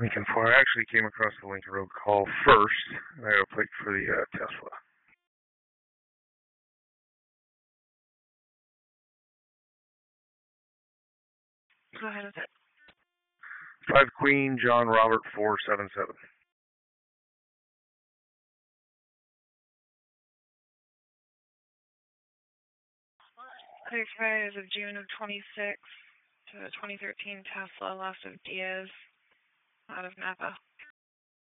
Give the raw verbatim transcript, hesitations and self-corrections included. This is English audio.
Lincoln four. I actually came across the Lincoln Road call first, and I got a plate for the uh, Tesla. Go ahead with it. Five Queen, John Robert, four seven seven. Clear expires of June of twenty-six to twenty thirteen Tesla, last of Diaz, out of Napa.